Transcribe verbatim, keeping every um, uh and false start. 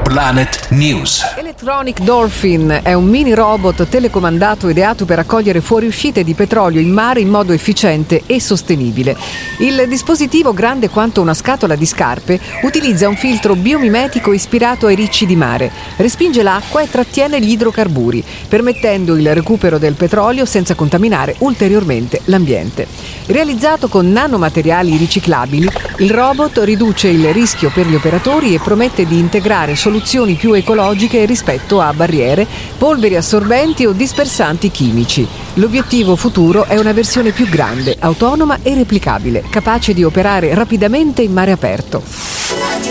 Planet News. Electronic Dolphin è un mini robot telecomandato ideato per raccogliere fuoriuscite di petrolio in mare in modo efficiente e sostenibile. Il dispositivo, grande quanto una scatola di scarpe, utilizza un filtro biomimetico ispirato ai ricci di mare, respinge l'acqua e trattiene gli idrocarburi, permettendo il recupero del petrolio senza contaminare ulteriormente l'ambiente. Realizzato con nanomateriali riciclabili, il robot riduce il rischio per gli operatori e promette di integrare soluzioni più ecologiche rispetto a barriere, polveri assorbenti o dispersanti chimici. L'obiettivo futuro è una versione più grande, autonoma e replicabile, capace di operare rapidamente in mare aperto.